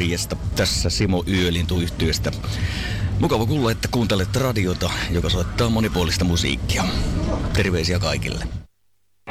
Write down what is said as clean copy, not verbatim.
4. Tässä Simo Yölintu-yhtyeestä. Mukava kuulla, että kuuntelet radiota, joka soittaa monipuolista musiikkia. Terveisiä kaikille.